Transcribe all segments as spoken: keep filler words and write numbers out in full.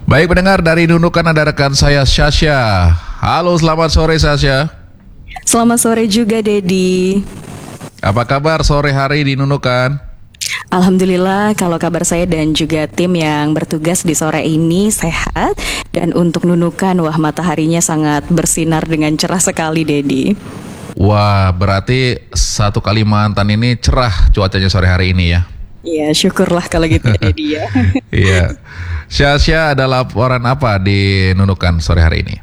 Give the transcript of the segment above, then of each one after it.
Baik pendengar, dari Nunukan ada rekan saya Syasha. Halo, selamat sore Syasha. Selamat sore juga Dedi. Apa kabar sore hari di Nunukan? Alhamdulillah, kalau kabar saya dan juga tim yang bertugas di sore ini sehat. Dan untuk Nunukan, wah mataharinya sangat bersinar dengan cerah sekali Dedi. Wah, berarti satu Kalimantan ini cerah cuacanya sore hari ini ya? Iya, syukurlah kalau gitu Dedi ya. Iya. Syasha, ada laporan apa di Nunukan sore hari ini?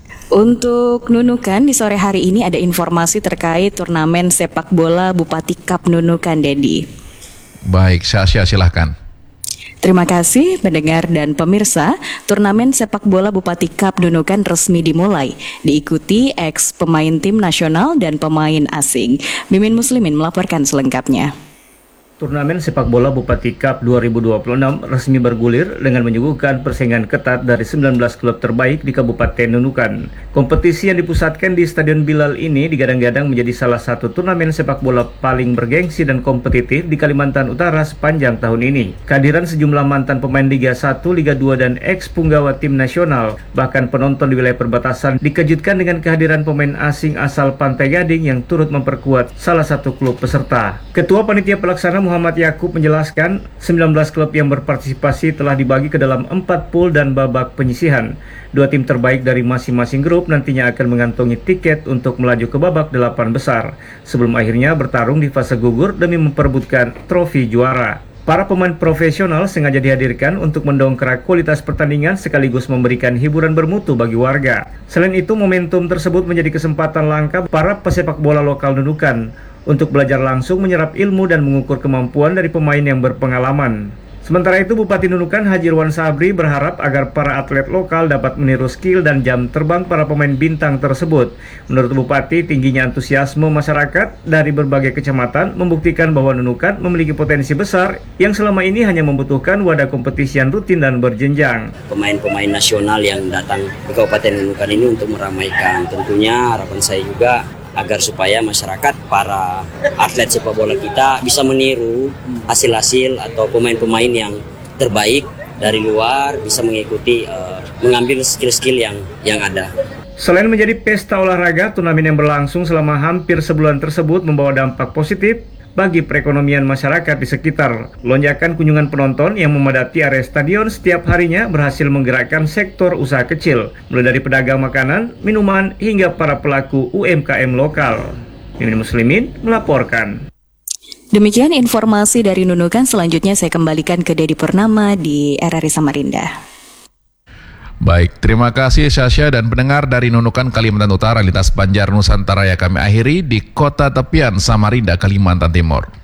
Untuk Nunukan di sore hari ini ada informasi terkait turnamen sepak bola Bupati Cup Nunukan Dedi. Baik, Syasha silahkan. Terima kasih pendengar dan pemirsa. Turnamen sepak bola Bupati Cup Nunukan resmi dimulai, diikuti ex pemain tim nasional dan pemain asing. Mimin Muslimin melaporkan selengkapnya. Turnamen sepak bola Bupati Cup dua ribu dua puluh enam resmi bergulir dengan menyuguhkan persaingan ketat dari sembilan belas klub terbaik di Kabupaten Nunukan. Kompetisi yang dipusatkan di Stadion Bilal ini digadang-gadang menjadi salah satu turnamen sepak bola paling bergengsi dan kompetitif di Kalimantan Utara sepanjang tahun ini. Kehadiran sejumlah mantan pemain Liga satu, Liga dua, dan ex-punggawa tim nasional, bahkan penonton di wilayah perbatasan dikejutkan dengan kehadiran pemain asing asal Pantai Gading yang turut memperkuat salah satu klub peserta. Ketua Panitia Pelaksana Muhammad Yakub menjelaskan, sembilan belas klub yang berpartisipasi telah dibagi ke dalam empat pool dan babak penyisihan. Dua tim terbaik dari masing-masing grup nantinya akan mengantongi tiket untuk melaju ke babak delapan besar, sebelum akhirnya bertarung di fase gugur demi memperebutkan trofi juara. Para pemain profesional sengaja dihadirkan untuk mendongkrak kualitas pertandingan sekaligus memberikan hiburan bermutu bagi warga. Selain itu, momentum tersebut menjadi kesempatan langka para pesepak bola lokal Nunukan untuk belajar langsung menyerap ilmu dan mengukur kemampuan dari pemain yang berpengalaman. Sementara itu, Bupati Nunukan Haji Irwan Sabri berharap agar para atlet lokal dapat meniru skill dan jam terbang para pemain bintang tersebut. Menurut Bupati, tingginya antusiasme masyarakat dari berbagai kecamatan membuktikan bahwa Nunukan memiliki potensi besar yang selama ini hanya membutuhkan wadah kompetisi yang rutin dan berjenjang. Pemain-pemain nasional yang datang ke Kabupaten Nunukan ini untuk meramaikan, tentunya harapan saya juga agar supaya masyarakat, para atlet sepak bola kita bisa meniru hasil-hasil atau pemain-pemain yang terbaik dari luar, bisa mengikuti, uh, mengambil skill-skill yang yang ada. Selain menjadi pesta olahraga, turnamen yang berlangsung selama hampir sebulan tersebut membawa dampak positif bagi perekonomian masyarakat di sekitar. Lonjakan kunjungan penonton yang memadati area stadion setiap harinya berhasil menggerakkan sektor usaha kecil, mulai dari pedagang makanan, minuman, hingga para pelaku U M K M lokal. Mimin Muslimin melaporkan. Demikian informasi dari Nunukan. Selanjutnya saya kembalikan ke Dedi Purnama di R R I Samarinda. Baik, terima kasih Syasha dan pendengar dari Nunukan Kalimantan Utara, lintas Banjar Nusantara yang kami akhiri di Kota Tepian Samarinda, Kalimantan Timur.